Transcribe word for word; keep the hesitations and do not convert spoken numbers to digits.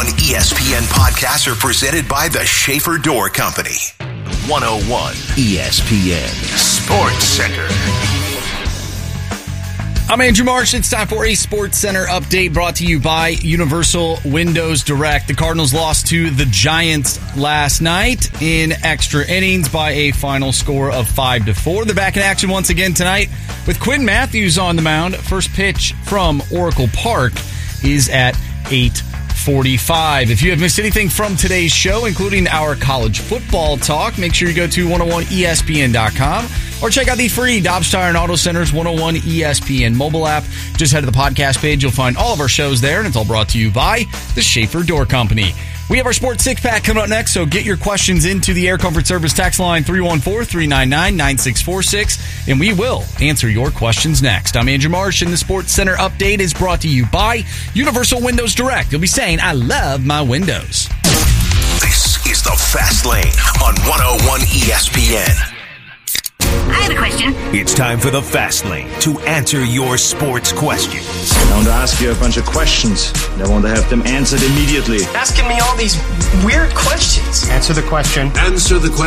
one E S P N podcasts are presented by the Schaefer Door Company. one oh one E S P N Sports Center. I'm Andrew Marsh. It's time for a Sports Center update brought to you by Universal Windows Direct. The Cardinals lost to the Giants last night in extra innings by a final score of five to four. They're back in action once again tonight with Quinn Matthews on the mound. First pitch from Oracle Park is at eight forty-five. If you have missed anything from today's show, including our college football talk, make sure you go to one oh one E S P N dot com or check out the free Dobbs Tire and Auto Center's one oh one E S P N mobile app. Just head to the podcast page. You'll find all of our shows there, and it's all brought to you by the Schaefer Door Company. We have our Sports Six-Pack coming up next, so get your questions into the Air Comfort Service text line three one four, three nine nine, nine six four six, and we will answer your questions next. I'm Andrew Marsh, and the Sports Center update is brought to you by Universal Windows Direct. You'll be saying, I love my windows. This is the Fast Lane on one oh one E S P N. I have a question. It's time for the Fast Lane to answer your sports questions. I want to ask you a bunch of questions. I want to have them answered immediately. Asking me all these weird questions. Answer the question. Answer the question.